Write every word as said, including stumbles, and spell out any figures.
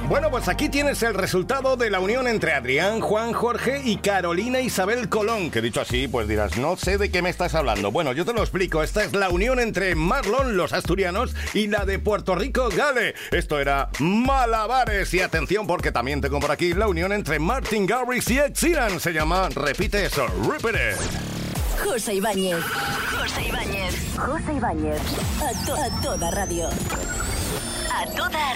Bueno, pues aquí tienes el resultado de la unión entre Adrián, Juan, Jorge y Carolina Isabel Colón, que dicho así, pues dirás, no sé de qué me estás hablando. Bueno, yo te lo explico. Esta es la unión entre Marlon, los asturianos, y la de Puerto Rico, Gale. Esto era Malabares. Y atención, porque también tengo por aquí la unión entre Martin Garrix y Ed Sheeran. Se llama, repite eso, Repeat It. José Ibáñez. José Ibáñez. José Ibáñez. A, to a toda radio. A toda